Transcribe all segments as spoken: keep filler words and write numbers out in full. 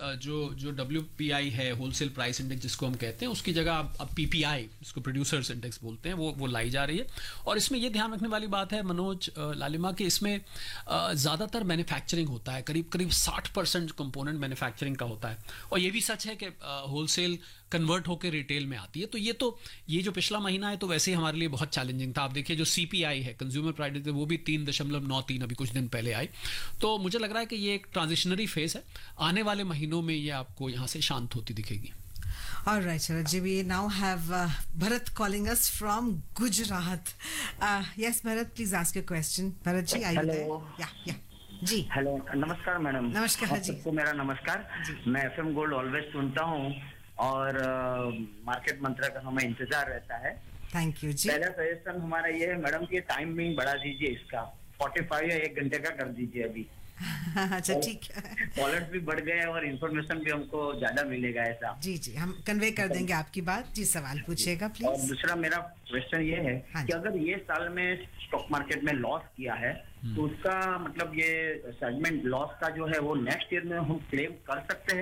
जो जो W P I है, होलसेल प्राइस इंडेक्स जिसको हम कहते हैं, उसकी जगह अब अब पी पी आई, जिसको प्रोड्यूसर्स इंडेक्स बोलते हैं, वो वो लाई जा रही है। और इसमें ये ध्यान रखने वाली बात है मनोज, लालिमा, कि इसमें ज़्यादातर मैन्युफैक्चरिंग होता है, करीब करीब साठ परसेंट कंपोनेंट मैन्युफैक्चरिंग का होता है। और ये भी सच है कि होलसेल कन्वर्ट होकर रिटेल में आती है। तो ये तो ये जो पिछला महीना है तो वैसे ही हमारे लिए बहुत चैलेंजिंग था। आप देखिए जो सी पी आई है, कंज्यूमर प्राइस इंडेक्स, वो भी तीन दशमलव नौ तीन अभी कुछ दिन पहले आई। तो मुझे लग रहा है कि ये एक ट्रांजिशनरी फेज है, आने वाले महीनों में ये आपको यहाँ से शांत होती दिखेगी। All right, Sharaji, we now have uh, Bharat calling us from Gujarat. Uh, yes, Bharat, please ask your question. Bharat ji, are you there? Yeah, yeah. Ji hello, नमस्कार मैडम। नमस्कार जी। सबको मेरा नमस्कार। मैं एफएम गोल्ड ऑलवेज सुनता हूँ और market मंत्रा का हमें इंतजार रहता है। थैंक यू जी। पहला सजेशन हमारा ये है मैडम कि टाइमिंग बढ़ा दीजिए इसका, पैंतालीस या एक घंटे का कर दीजिए अभी। अच्छा ठीक है। कॉलर्स भी बढ़ गए और इन्फॉर्मेशन भी हमको ज्यादा मिलेगा ऐसा। जी जी, हम कन्वे कर देंगे आपकी बात। जी, सवाल पूछिएगा प्लीज। और दूसरा मेरा क्वेश्चन ये है हाँ कि अगर ये साल में स्टॉक मार्केट में लॉस किया है तो उसका मतलब ये सेगमेंट लॉस का जो है वो नेक्स्ट ईयर में हम क्लेम कर सकते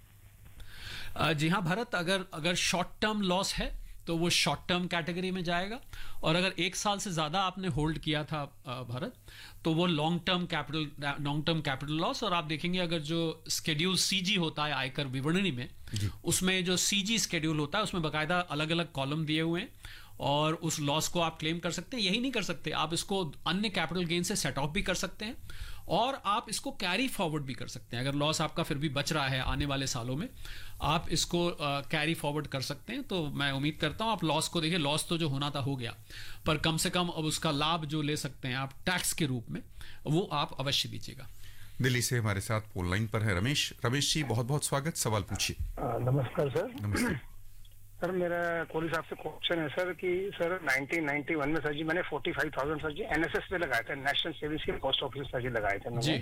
हैं? जी हाँ भरत, अगर अगर शॉर्ट टर्म लॉस है तो वो शॉर्ट टर्म कैटेगरी में जाएगा, और अगर एक साल से ज्यादा आपने होल्ड किया था भारत, तो वो long term capital long term capital loss. और आप देखेंगे अगर जो स्केड्यूल सीजी होता है आयकर विवरणी में, उसमें जो सीजी स्केड्यूल होता है उसमें बकायदा अलग अलग कॉलम दिए हुए हैं, और उस लॉस को आप क्लेम कर सकते हैं। यही नहीं कर सकते, आप इसको अन्य कैपिटल गेन से सेट ऑफ भी कर सकते हैं, और आप इसको कैरी फॉरवर्ड भी कर सकते हैं। अगर लॉस आपका फिर भी बच रहा है आने वाले सालों में, आप इसको कैरी फॉरवर्ड कर सकते हैं। तो मैं उम्मीद करता हूं आप लॉस को देखिए, लॉस तो जो होना था हो गया, पर कम से कम अब उसका लाभ जो ले सकते हैं आप टैक्स के रूप में, वो आप अवश्य लीजिएगा। दिल्ली से हमारे साथ फोन लाइन पर है रमेश। रमेश जी, बहुत बहुत स्वागत, सवाल पूछिए। नमस्कार सर। नमस्ते सर, मेरा कोहली साहब से क्वेश्चन है सर कि सर नाइनटीन नाइंटी वन में सर जी मैंने फोर्टी फाइव थाउजेंड सर जी एनएसएस पे लगाए थे, नेशनल सेविंग्स के पोस्ट ऑफिस सर जी लगाए थे मैंने।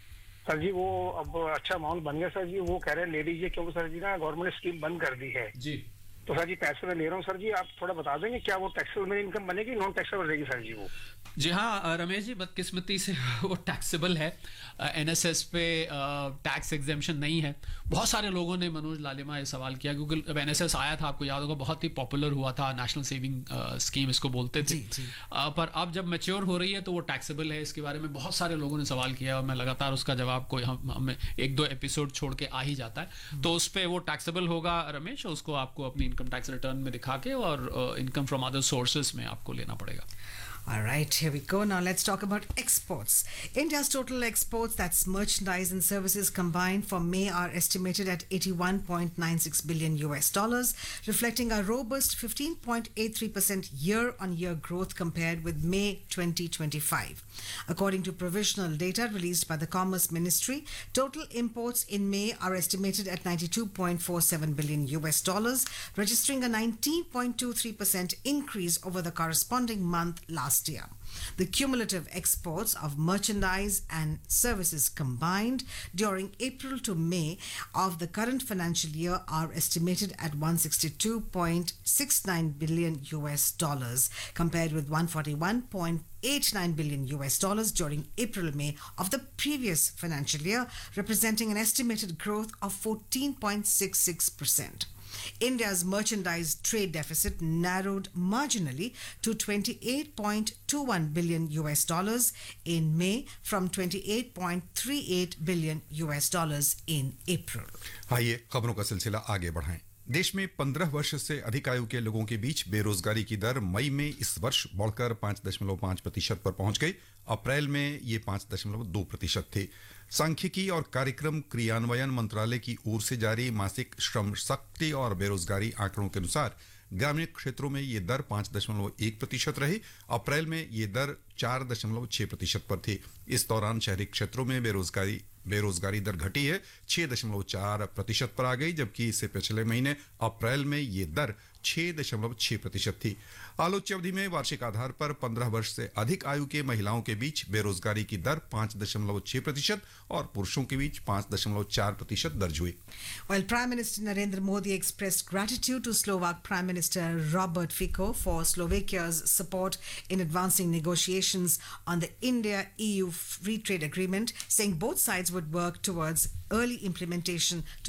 सर जी वो अब अच्छा अमाउंट बन गया सर जी, वो कह रहे हैं ले लीजिए क्योंकि सर जी ना गवर्नमेंट ने स्कीम बंद कर दी है जी। तो सर जी पैसे में ले रहा हूँ सर जी, आप थोड़ा बता देंगे क्या वो टैक्सेबल मेरी इनकम बनेगी, नॉन टैक्सेबल रहेगी सर जी वो? जी हाँ रमेश जी, बदकिस्मती से वो टैक्सेबल है। एनएसएस पे टैक्स एग्जेम्पशन नहीं है। बहुत सारे लोगों ने, मनोज, लालिमा, ये सवाल किया क्योंकि जब एनएसएस आया था, आपको याद होगा, बहुत ही पॉपुलर हुआ था, नेशनल सेविंग स्कीम इसको बोलते थे। जी, जी। आ, पर अब जब मैच्योर हो रही है तो वो टैक्सेबल है। इसके बारे में बहुत सारे लोगों ने सवाल किया और मैं लगातार उसका जवाब कोई हम हमें एक दो एपिसोड छोड़ के आ ही जाता है। तो उस पर वो टैक्सेबल होगा रमेश, उसको आपको अपनी इनकम टैक्स रिटर्न में दिखा के और इनकम फ्रॉम अदर सोर्सेज में आपको लेना पड़ेगा। All right, here we go. Now let's talk about exports. India's total exports, that's merchandise and services combined, for May are estimated at eighty-one point nine six billion U S dollars, reflecting a robust fifteen point eight three percent year-on-year growth compared with May twenty twenty-five. According to provisional data released by the Commerce Ministry, total imports in May are estimated at ninety-two point four seven billion U S dollars, registering a nineteen point two three percent increase over the corresponding month last year. The cumulative exports of merchandise and services combined during April to May of the current financial year are estimated at one hundred sixty-two point six nine billion U S dollars, compared with one hundred forty-one point eight nine billion U S dollars during April-May of the previous financial year, representing an estimated growth of fourteen point six six percent. India's merchandise trade deficit narrowed marginally to twenty-eight point two one billion U S dollars in May from twenty-eight point three eight billion U S dollars in April. आइए खबरों का सिलसिला आगे बढ़ाएं। देश में पंद्रह वर्ष से अधिक आयु के लोगों के बीच बेरोजगारी की दर मई में इस वर्ष बढ़कर पांच दशमलव पांच प्रतिशत पर पहुंच गई। अप्रैल में ये पांच दशमलव दो प्रतिशत थे। सांख्यिकी और कार्यक्रम क्रियान्वयन मंत्रालय की ओर से जारी मासिक श्रम शक्ति और बेरोजगारी आंकड़ों के अनुसार ग्रामीण क्षेत्रों में ये दर पांच दशमलव एक प्रतिशत रही। अप्रैल में ये दर चार दशमलव छह प्रतिशत पर थी। इस दौरान शहरी क्षेत्रों में बेरोजगारी बेरोजगारी दर घटी है, छह दशमलव चार प्रतिशत पर आ गई, जबकि इससे पिछले महीने अप्रैल में ये दर छह दशमलव छह प्रतिशत थी। आलोच्य अवधि में वार्षिक आधार पर पंद्रह वर्ष से अधिक आयु के महिलाओं के बीच बेरोजगारी की दर पांच दशमलव छह प्रतिशत और पुरुषों के बीच पांच दशमलव चार प्रतिशत दर्ज हुई। While Prime Minister Narendra Modi expressed gratitude to Slovak Prime Minister Robert Fico for Slovakia's support in advancing negotiations on the India-E U Free Trade Agreement, saying both sides would work towards early implementation to